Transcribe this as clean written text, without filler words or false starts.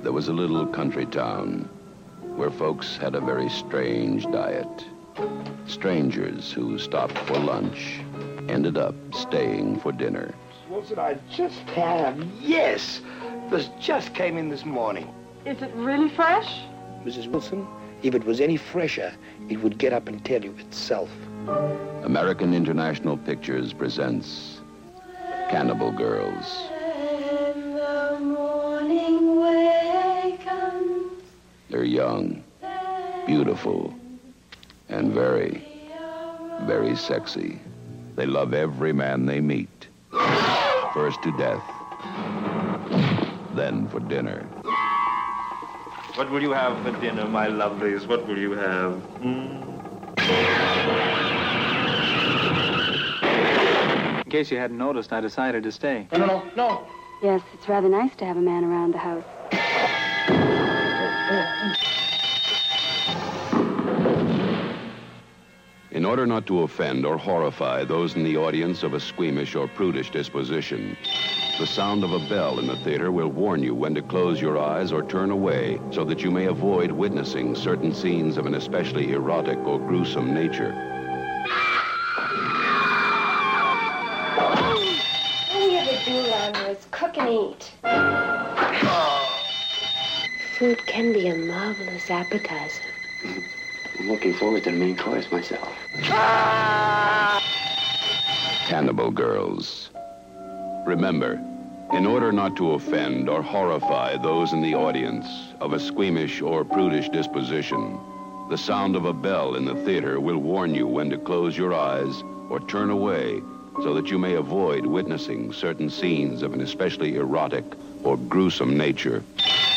There was a little country town where folks had a very strange diet. Strangers who stopped for lunch ended up staying for dinner. Wilson, I just have, yes. This just came in this morning. Is it really fresh? Mrs. Wilson, if it was any fresher, it would get up and tell you itself. American International Pictures presents Cannibal Girls. When the morning wakens, They're young, beautiful, and very, very sexy. They love every man they meet. First to death, then for dinner. What will you have for dinner, my lovelies? What will you have? In case you hadn't noticed, I decided to stay. No. Yes, it's rather nice to have a man around the house. In order not to offend or horrify those in the audience of a squeamish or prudish disposition, the sound of a bell in the theater will warn you when to close your eyes or turn away so that you may avoid witnessing certain scenes of an especially erotic or gruesome nature. all we ever do around here is cook and eat. Food can be a marvelous appetizer. I'm looking forward to the main course myself. Cannibal Girls. Remember, in order not to offend or horrify those in the audience of a squeamish or prudish disposition, the sound of a bell in the theater will warn you when to close your eyes or turn away so that you may avoid witnessing certain scenes of an especially erotic or gruesome nature.